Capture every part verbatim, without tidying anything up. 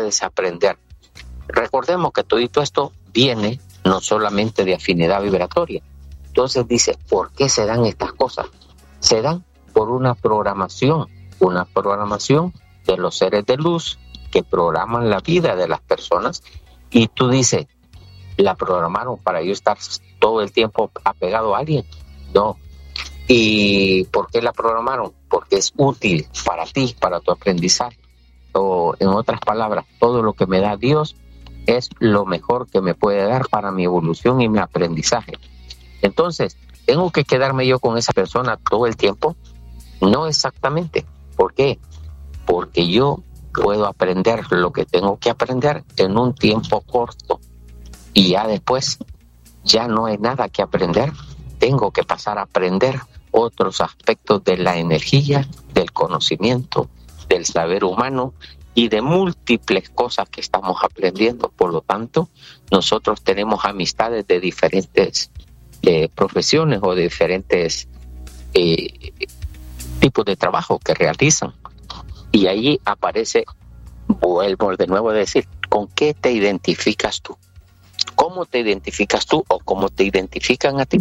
puedes aprender. Recordemos que todo esto viene no solamente de afinidad vibratoria. Entonces dice, ¿por qué se dan estas cosas? Se dan por una programación, una programación de los seres de luz que programan la vida de las personas, y tú dices, ¿la programaron para yo estar todo el tiempo apegado a alguien? No. ¿Y por qué la programaron? Porque es útil para ti, para tu aprendizaje. O en otras palabras, todo lo que me da Dios es lo mejor que me puede dar para mi evolución y mi aprendizaje. Entonces, ¿tengo que quedarme yo con esa persona todo el tiempo? No exactamente. ¿Por qué? Porque yo puedo aprender lo que tengo que aprender en un tiempo corto, y ya después ya no hay nada que aprender. Tengo que pasar a aprender otros aspectos de la energía, del conocimiento, del saber humano y de múltiples cosas que estamos aprendiendo. Por lo tanto, nosotros tenemos amistades de diferentes eh, profesiones o de diferentes eh, tipos de trabajo que realizan. Y ahí aparece, vuelvo de nuevo a decir, ¿con qué te identificas tú? ¿Cómo te identificas tú o cómo te identifican a ti?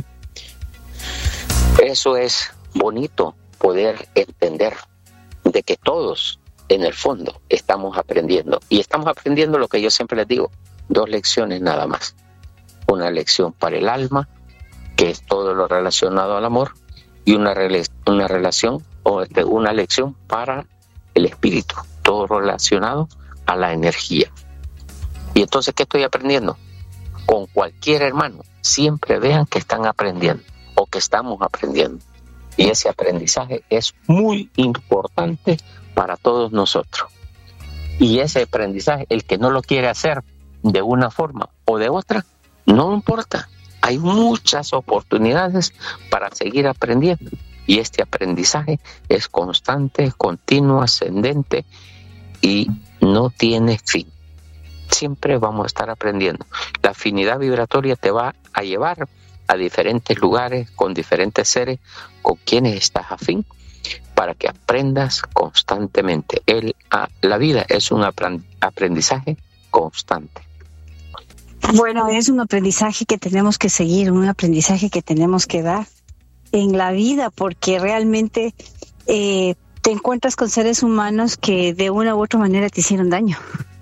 Eso es bonito, poder entender de que todos en el fondo estamos aprendiendo. Y estamos aprendiendo lo que yo siempre les digo, dos lecciones nada más. Una lección para el alma, que es todo lo relacionado al amor, y una, rela- una relación o una lección para el espíritu, todo relacionado a la energía. Y entonces, ¿qué estoy aprendiendo? Con cualquier hermano, siempre vean que están aprendiendo o que estamos aprendiendo. Y ese aprendizaje es muy importante para todos nosotros. Y ese aprendizaje, el que no lo quiere hacer de una forma o de otra, no importa. Hay muchas oportunidades para seguir aprendiendo. Y este aprendizaje es constante, continuo, ascendente y no tiene fin. Siempre vamos a estar aprendiendo. La afinidad vibratoria te va a llevar a diferentes lugares, con diferentes seres, con quienes estás afín, para que aprendas constantemente. El, a, la vida es un aprendizaje constante. Bueno, es un aprendizaje que tenemos que seguir, un aprendizaje que tenemos que dar en la vida, porque realmente eh, te encuentras con seres humanos que de una u otra manera te hicieron daño.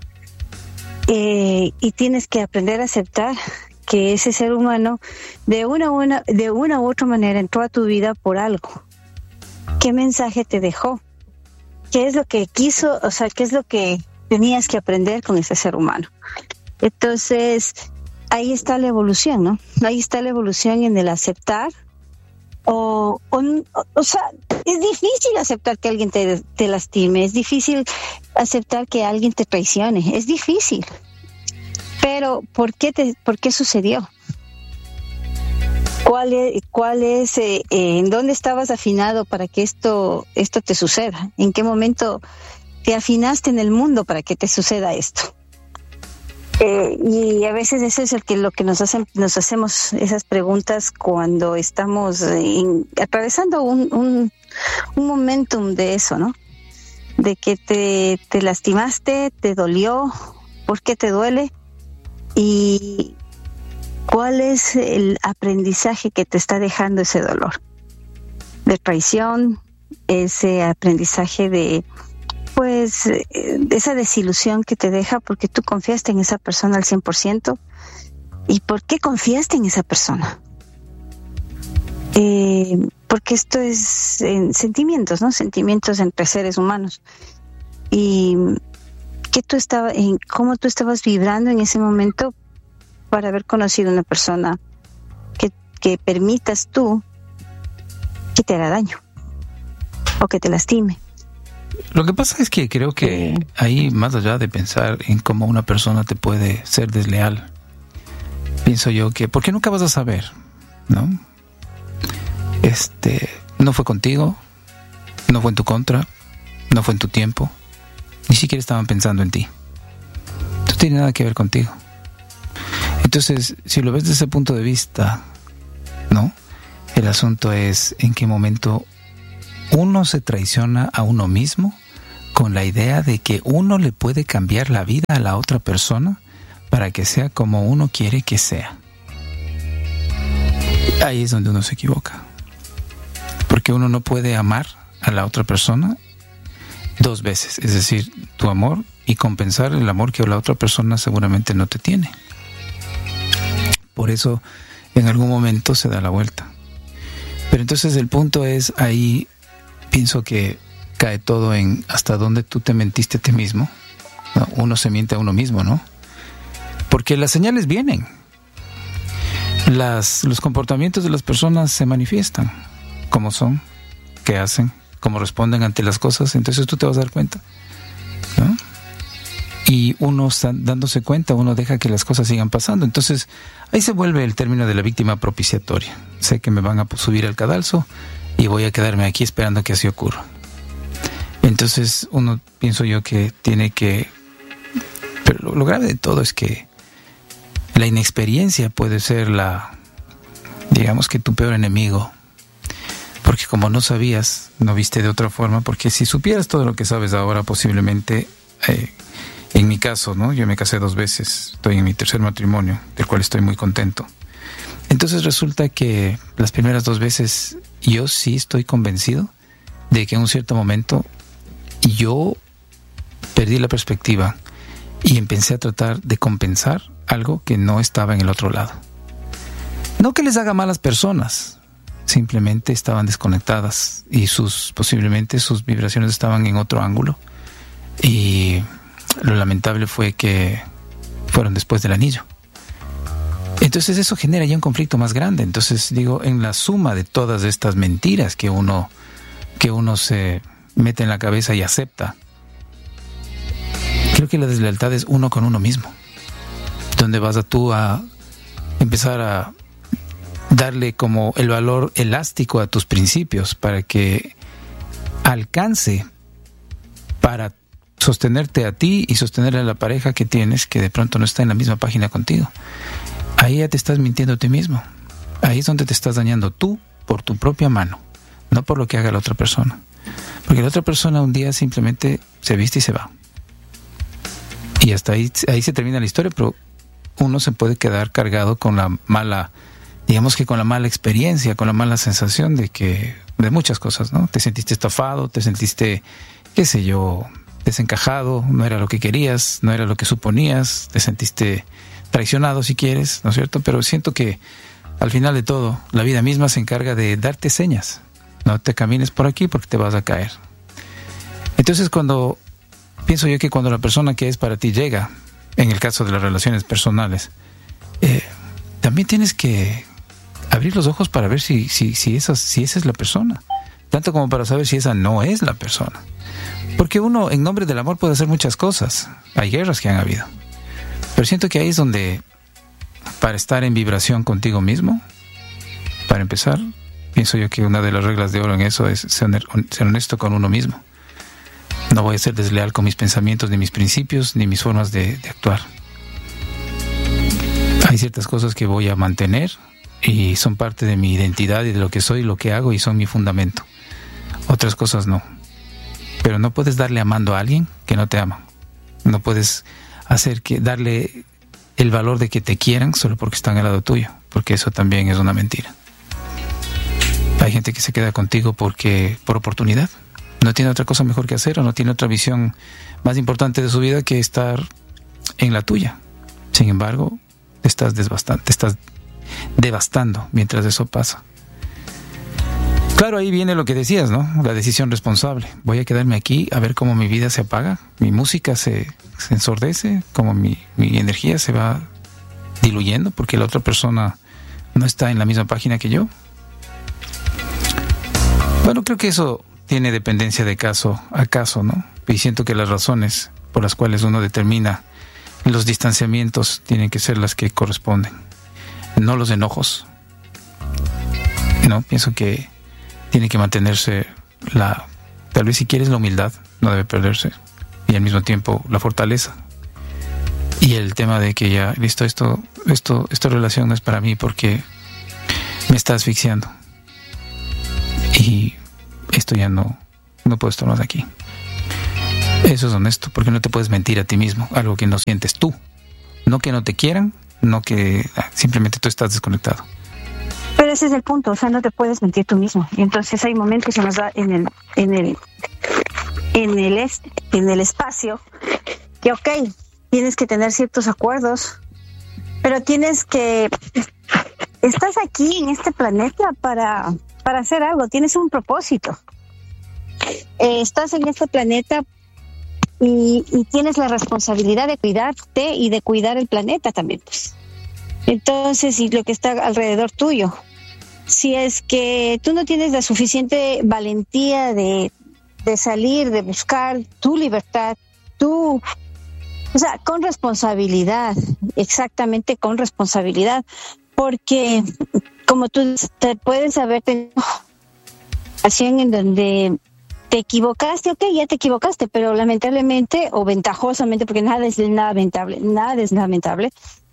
Eh, y tienes que aprender a aceptar que ese ser humano de una, una, de una u otra manera entró a tu vida por algo. ¿Qué mensaje te dejó? ¿Qué es lo que quiso? O sea, ¿qué es lo que tenías que aprender con ese ser humano? Entonces, ahí está la evolución, ¿no? Ahí está la evolución en el aceptar. O, o, o sea, es difícil aceptar que alguien te, te lastime, es difícil aceptar que alguien te traicione, es difícil. Pero, ¿por qué, te, por qué sucedió? ¿Cuál es, cuál es eh, eh, en dónde estabas afinado para que esto, esto te suceda? ¿En qué momento te afinaste en el mundo para que te suceda esto? Eh, y a veces eso es el que lo que nos hacen, nos hacemos esas preguntas cuando estamos en, atravesando un, un, un momentum de eso, ¿no? De que te, te lastimaste, te dolió, ¿por qué te duele? Y ¿cuál es el aprendizaje que te está dejando ese dolor? De traición, ese aprendizaje de pues esa desilusión que te deja porque tú confiaste en esa persona al cien por ciento. ¿Y por qué confiaste en esa persona? Eh, porque esto es en sentimientos, ¿no? Sentimientos entre seres humanos. Y ¿qué tú estaba, en cómo tú estabas vibrando en ese momento para haber conocido a una persona que, que permitas tú que te haga daño o que te lastime? Lo que pasa es que creo que ahí, más allá de pensar en cómo una persona te puede ser desleal, pienso yo que, ¿por qué nunca vas a saber? ¿No? Este, no fue contigo, no fue en tu contra, no fue en tu tiempo, ni siquiera estaban pensando en ti. No tiene nada que ver contigo. Entonces, si lo ves desde ese punto de vista, ¿no? El asunto es en qué momento uno se traiciona a uno mismo con la idea de que uno le puede cambiar la vida a la otra persona para que sea como uno quiere que sea. Ahí es donde uno se equivoca. Porque uno no puede amar a la otra persona dos veces. Es decir, tu amor y compensar el amor que la otra persona seguramente no te tiene. Por eso, en algún momento se da la vuelta. Pero entonces el punto es, ahí pienso que cae todo en hasta dónde tú te mentiste a ti mismo. No, uno se miente a uno mismo, ¿no? Porque las señales vienen. Las, los comportamientos de las personas se manifiestan. Cómo son, qué hacen, cómo responden ante las cosas. Entonces tú te vas a dar cuenta, ¿no? Y uno está dándose cuenta, uno deja que las cosas sigan pasando. Entonces ahí se vuelve el término de la víctima propiciatoria. Sé que me van a subir al cadalso y voy a quedarme aquí esperando que así ocurra. Entonces uno, pienso yo, que tiene que... Pero lo, lo grave de todo es que la inexperiencia puede ser la, digamos que tu peor enemigo. Porque como no sabías, no viste de otra forma, porque si supieras todo lo que sabes ahora, posiblemente, eh, en mi caso, ¿no? Yo me casé dos veces, estoy en mi tercer matrimonio, del cual estoy muy contento. Entonces resulta que las primeras dos veces yo sí estoy convencido de que en un cierto momento yo perdí la perspectiva y empecé a tratar de compensar algo que no estaba en el otro lado. No que les haga malas personas, simplemente estaban desconectadas y sus posiblemente sus vibraciones estaban en otro ángulo, y lo lamentable fue que fueron después del anillo. Entonces eso genera ya un conflicto más grande. Entonces digo, en la suma de todas estas mentiras que uno que uno se mete en la cabeza y acepta, creo que la deslealtad es uno con uno mismo, donde vas a tú a empezar a darle como el valor elástico a tus principios para que alcance para sostenerte a ti y sostener a la pareja que tienes, que de pronto no está en la misma página contigo. Ahí ya te estás mintiendo a ti mismo. Ahí es donde te estás dañando tú por tu propia mano, no por lo que haga la otra persona. Porque la otra persona un día simplemente se viste y se va. Y hasta ahí, ahí se termina la historia, pero uno se puede quedar cargado con la mala, digamos que con la mala experiencia, con la mala sensación de que, de muchas cosas, ¿no? Te sentiste estafado, te sentiste, qué sé yo, desencajado, no era lo que querías, no era lo que suponías, te sentiste traicionado si quieres, ¿no es cierto? Pero siento que al final de todo, la vida misma se encarga de darte señas. No te camines por aquí porque te vas a caer. Entonces cuando, pienso yo que cuando la persona que es para ti llega, en el caso de las relaciones personales, eh, también tienes que abrir los ojos para ver si, si, si, esa, si esa es la persona, tanto como para saber si esa no es la persona. Porque uno, en nombre del amor, puede hacer muchas cosas. Hay guerras que han habido. Pero siento que ahí es donde, para estar en vibración contigo mismo, para empezar, pienso yo que una de las reglas de oro en eso es ser honesto con uno mismo. No voy a ser desleal con mis pensamientos, ni mis principios, ni mis formas de, de actuar. Hay ciertas cosas que voy a mantener y son parte de mi identidad y de lo que soy, lo que hago, y son mi fundamento. Otras cosas no. Pero no puedes darle amando a alguien que no te ama. No puedes hacer que darle el valor de que te quieran solo porque están al lado tuyo, porque eso también es una mentira. Hay gente que se queda contigo porque por oportunidad. No tiene otra cosa mejor que hacer, o no tiene otra visión más importante de su vida que estar en la tuya. Sin embargo, te estás devastando, te estás devastando mientras eso pasa. Claro, ahí viene lo que decías, ¿no? La decisión responsable. Voy a quedarme aquí a ver cómo mi vida se apaga, mi música se, se ensordece, cómo mi, mi energía se va diluyendo porque la otra persona no está en la misma página que yo. Bueno, creo que eso tiene dependencia de caso a caso, ¿no? Y siento que las razones por las cuales uno determina los distanciamientos tienen que ser las que corresponden, no los enojos. No, pienso que tiene que mantenerse la, tal vez si quieres la humildad, no debe perderse, y al mismo tiempo la fortaleza. Y el tema de que ya, listo, esto, esto, esta relación no es para mí porque me está asfixiando. Y esto ya no, no puedo estar más aquí. Eso es honesto, porque no te puedes mentir a ti mismo, algo que no sientes tú. No que no te quieran, no que simplemente tú estás desconectado. Pero ese es el punto, o sea, no te puedes mentir tú mismo. Y entonces hay momentos en, los, en el en el en el es, en el espacio que, ok, tienes que tener ciertos acuerdos, pero tienes que estás aquí en este planeta para para hacer algo, tienes un propósito. Eh, estás en este planeta y, y tienes la responsabilidad de cuidarte y de cuidar el planeta también, pues. Entonces, y lo que está alrededor tuyo. Si es que tú no tienes la suficiente valentía de, de salir, de buscar tu libertad, tú, o sea, con responsabilidad, exactamente con responsabilidad, porque como tú te puedes haber tenido ocasión en donde te equivocaste, ok, ya te equivocaste, pero lamentablemente o ventajosamente, porque nada es lamentable, nada es lamentable,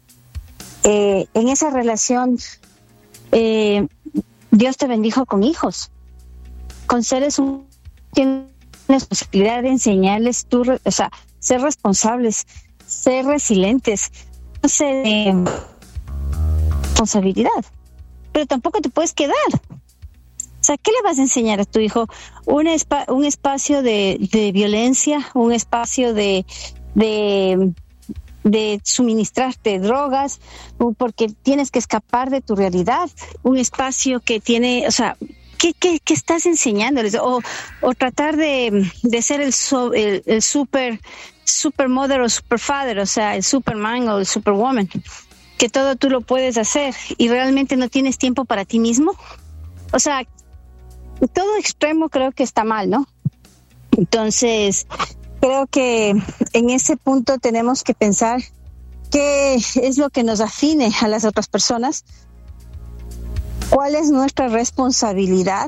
eh, en esa relación eh, Dios te bendijo con hijos, con seres humanos que tienes la posibilidad de enseñarles tu, o sea, ser responsables, ser resilientes, no sé, de responsabilidad, pero tampoco te puedes quedar. O sea, ¿qué le vas a enseñar a tu hijo? Un, espa- un espacio de, de violencia, un espacio de, de, de suministrarte drogas, porque tienes que escapar de tu realidad, un espacio que tiene, o sea, ¿qué, qué, qué estás enseñándoles? O, o tratar de, de ser el, so, el, el super, super mother o super father, o sea, el Superman o el Superwoman, que todo tú lo puedes hacer y realmente no tienes tiempo para ti mismo. O sea, todo extremo creo que está mal, ¿no? Entonces, creo que en ese punto tenemos que pensar qué es lo que nos afine a las otras personas, cuál es nuestra responsabilidad,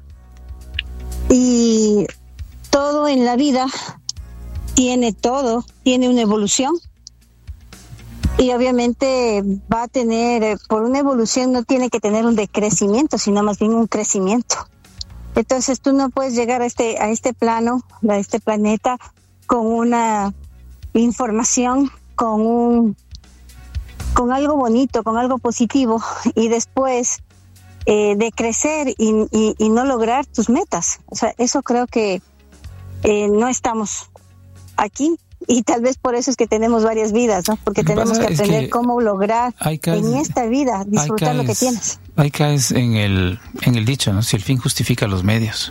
y todo en la vida tiene todo, tiene una evolución. Y obviamente va a tener, por una evolución no tiene que tener un decrecimiento, sino más bien un crecimiento. Entonces tú no puedes llegar a este a este plano, a este planeta, con una información, con un con algo bonito, con algo positivo, y después eh, de crecer y, y, y no lograr tus metas. O sea, eso creo que eh, no estamos aquí. Y tal vez por eso es que tenemos varias vidas, ¿no? Porque tenemos que aprender que cómo lograr caes, en esta vida disfrutar caes, lo que tienes. Ahí caes en el, en el dicho, ¿no? Si el fin justifica los medios.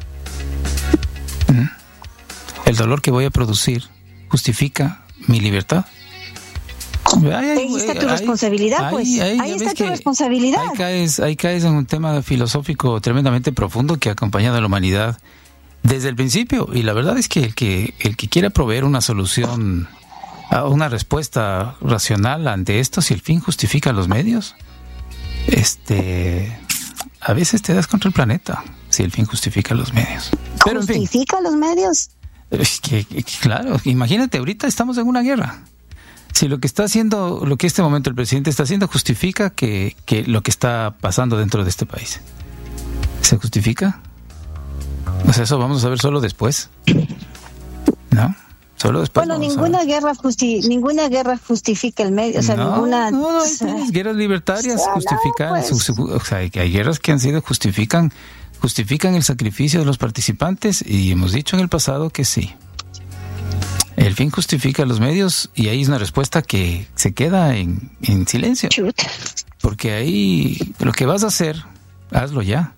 ¿Mm? El dolor que voy a producir justifica mi libertad. Ahí, ahí está tu ahí, responsabilidad, pues. Ahí, ahí, ahí está tu responsabilidad. Ahí caes, ahí caes en un tema filosófico tremendamente profundo que ha acompañado a la humanidad desde el principio, y la verdad es que el que el que quiera proveer una solución, una respuesta racional ante esto, si el fin justifica los medios, este, a veces te das contra el planeta, si el fin justifica los medios. Pero, ¿justifica en fin, los medios? Es que, claro, imagínate, ahorita estamos en una guerra. Si lo que está haciendo, lo que este momento el presidente está haciendo justifica que, que lo que está pasando dentro de este país, ¿se justifica? O sea, eso vamos a ver solo después, ¿no? Solo después. Bueno, ninguna guerra justi- ninguna guerra justifica el medio, o sea, no, ninguna. No, no, hay tienes guerras libertarias o sea, justifican, no, pues. su, su, o sea, que hay guerras que han sido justifican, justifican el sacrificio de los participantes, y hemos dicho en el pasado que sí. El fin justifica los medios, y ahí es una respuesta que se queda en, en silencio. Chuta. Porque ahí lo que vas a hacer, hazlo ya.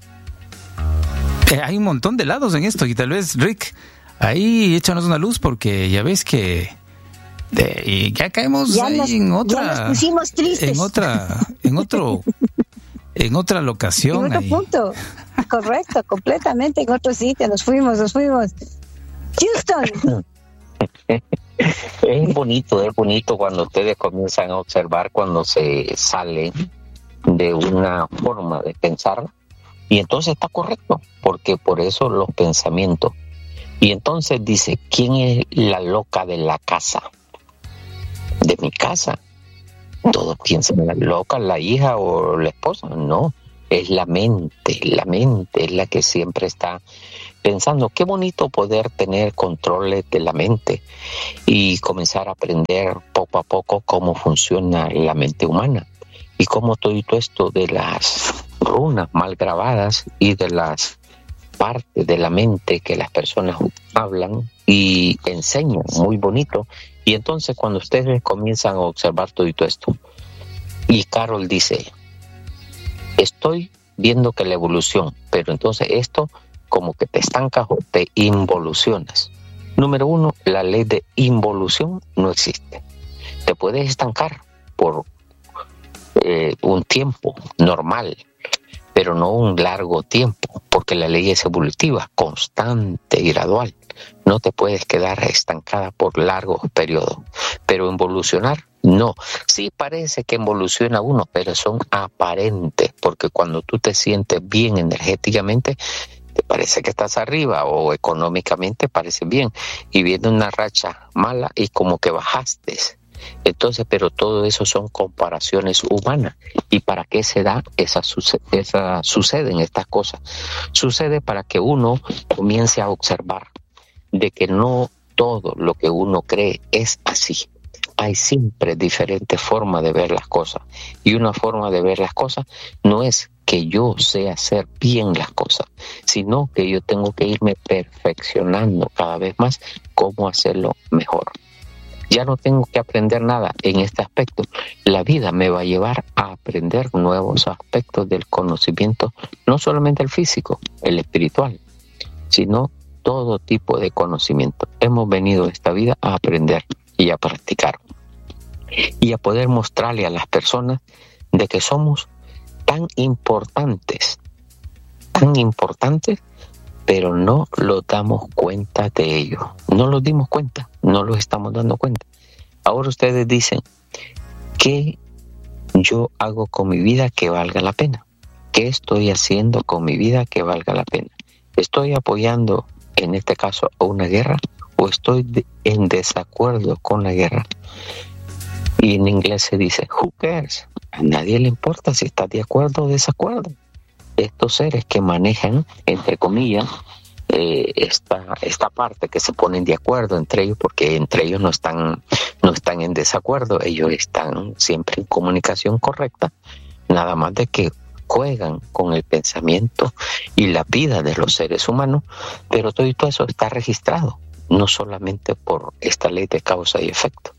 Eh, hay un montón de lados en esto, y tal vez, Rick, ahí échanos una luz, porque ya ves que de, y ya caemos ya ahí nos, en otra, ya nos pusimos tristes. en otra, en otro, en otra locación. En otro ahí. punto, correcto, completamente en otro sitio, nos fuimos, nos fuimos. Houston. Es bonito, es bonito cuando ustedes comienzan a observar cuando se sale de una forma de pensar. Y entonces está correcto, porque por eso los pensamientos. Y entonces dice, ¿quién es la loca de la casa? De mi casa. Todos piensan en la loca, la hija o la esposa. No, es la mente, la mente es la que siempre está pensando, qué bonito poder tener controles de la mente y comenzar a aprender poco a poco cómo funciona la mente humana y cómo todo esto de las runas mal grabadas y de las partes de la mente que las personas hablan y enseñan, muy bonito. Y entonces cuando ustedes comienzan a observar todo esto, y Carol dice, estoy viendo que la evolución, pero entonces esto como que te estancas o te involucionas. Número uno, la ley de involución no existe. Te puedes estancar por eh, un tiempo normal, pero no un largo tiempo, porque la ley es evolutiva, constante y gradual. No te puedes quedar estancada por largos periodos, pero involucionar, no. Sí parece que involuciona uno, pero son aparentes, porque cuando tú te sientes bien energéticamente, te parece que estás arriba, o económicamente parece bien, y viene una racha mala y como que bajaste. Entonces, pero todo eso son comparaciones humanas. ¿Y para qué se da esa, esa suceden estas cosas? Sucede para que uno comience a observar de que no todo lo que uno cree es así. Hay siempre diferentes formas de ver las cosas. Y una forma de ver las cosas no es que yo sé hacer bien las cosas, sino que yo tengo que irme perfeccionando cada vez más cómo hacerlo mejor. Ya no tengo que aprender nada en este aspecto. La vida me va a llevar a aprender nuevos aspectos del conocimiento, no solamente el físico, el espiritual, sino todo tipo de conocimiento. Hemos venido a esta vida a aprender y a practicar y a poder mostrarle a las personas de que somos tan importantes, tan importantes, pero no lo damos cuenta de ello. No lo dimos cuenta, no lo estamos dando cuenta. Ahora ustedes dicen, ¿qué yo hago con mi vida que valga la pena? ¿Qué estoy haciendo con mi vida que valga la pena? ¿Estoy apoyando, en este caso, a una guerra o estoy de, en desacuerdo con la guerra? Y en inglés se dice, who cares? A nadie le importa si estás de acuerdo o desacuerdo. Estos seres que manejan, entre comillas, eh, esta, esta parte que se ponen de acuerdo entre ellos, porque entre ellos no están, no están en desacuerdo, ellos están siempre en comunicación correcta, nada más de que juegan con el pensamiento y la vida de los seres humanos, pero todo eso está registrado, no solamente por esta ley de causa y efecto.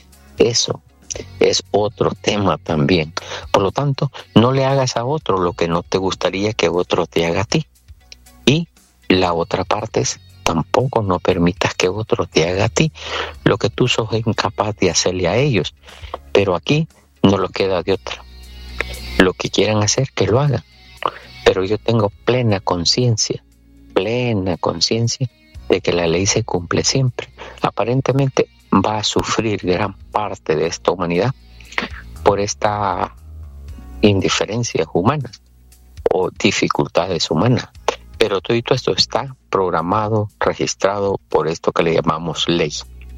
Eso es otro tema también. Por lo tanto, no le hagas a otro lo que no te gustaría que otro te haga a ti. Y la otra parte es, tampoco no permitas que otro te haga a ti lo que tú sos incapaz de hacerle a ellos. Pero aquí no lo queda de otra. Lo que quieran hacer, que lo hagan. Pero yo tengo plena conciencia, plena conciencia de que la ley se cumple siempre. Aparentemente va a sufrir gran parte de esta humanidad por esta indiferencias humanas o dificultades humanas, pero todo esto está programado, registrado por esto que le llamamos ley.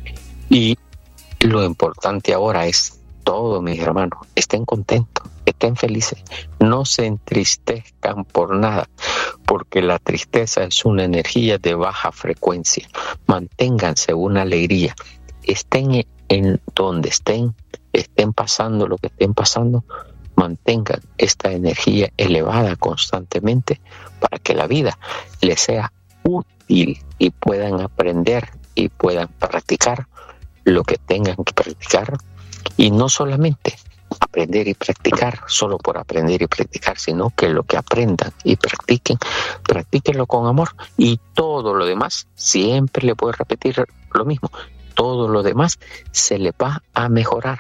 Y lo importante ahora es todo, mis hermanos, estén contentos, estén felices, no se entristezcan por nada, porque la tristeza es una energía de baja frecuencia. Manténganse una alegría, estén en donde estén, estén pasando lo que estén pasando, mantengan esta energía elevada constantemente para que la vida les sea útil y puedan aprender y puedan practicar lo que tengan que practicar, y no solamente aprender y practicar solo por aprender y practicar, sino que lo que aprendan y practiquen, practíquenlo con amor, y todo lo demás, siempre le puedo repetir lo mismo, todo lo demás se le va a mejorar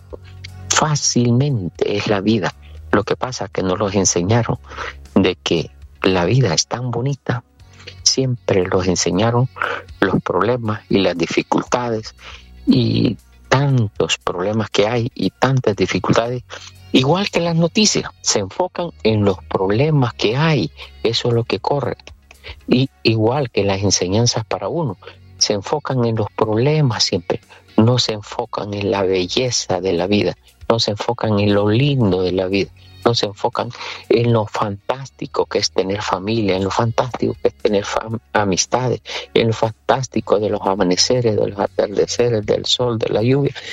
fácilmente. Es la vida. Lo que pasa es que nos los enseñaron de que la vida es tan bonita, siempre los enseñaron los problemas y las dificultades y tantos problemas que hay y tantas dificultades, igual que las noticias, se enfocan en los problemas que hay, eso es lo que corre. Y igual que las enseñanzas para uno, se enfocan en los problemas siempre, no se enfocan en la belleza de la vida, no se enfocan en lo lindo de la vida, no se enfocan en lo fantástico que es tener familia, en lo fantástico que es tener fam- amistades, en lo fantástico de los amaneceres, de los atardeceres, del sol, de la lluvia,